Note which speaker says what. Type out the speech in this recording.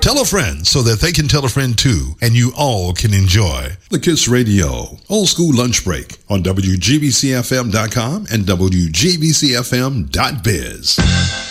Speaker 1: Tell a friend so that they can tell a friend too, and you all can enjoy the Kiss Radio Old School Lunch Break on WGBCFM.com and WGBCFM.biz.